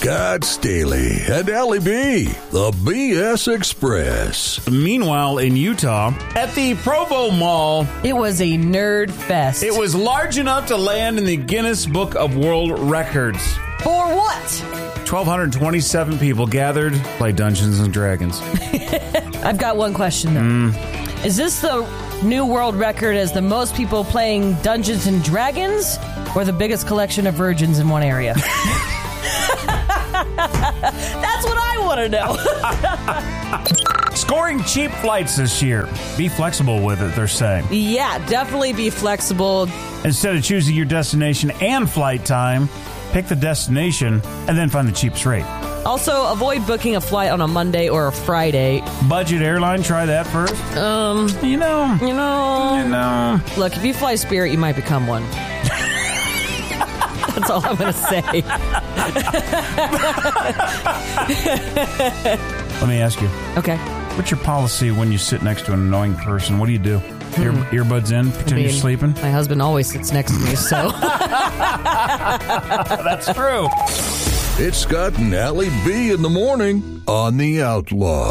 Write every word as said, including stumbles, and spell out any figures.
Scott Staley and Allie B, the B S Express. Meanwhile, in Utah, at the Provo Mall, it was a nerd fest. It was large enough to land in the Guinness Book of World Records. For what? one thousand two hundred twenty-seven people gathered to play Dungeons and Dragons. I've got one question, though. Mm. Is this the new world record as the most people playing Dungeons and Dragons, or the biggest collection of virgins in one area? That's what I want to know. Scoring cheap flights this year. Be flexible with it, they're saying. Yeah, definitely be flexible. Instead of choosing your destination and flight time, pick the destination and then find the cheapest rate. Also, avoid booking a flight on a Monday or a Friday. Budget airline, try that first. Um, you know, you know, you know. Look, if you fly Spirit, you might become one. That's all I'm going to say. Let me ask you. Okay. What's your policy when you sit next to an annoying person? What do you do? Ear, Hmm. earbuds in, pretend I mean, you're sleeping? My husband always sits next to me, so. That's true. It's Scott and Allie B in the morning on The Outlaw.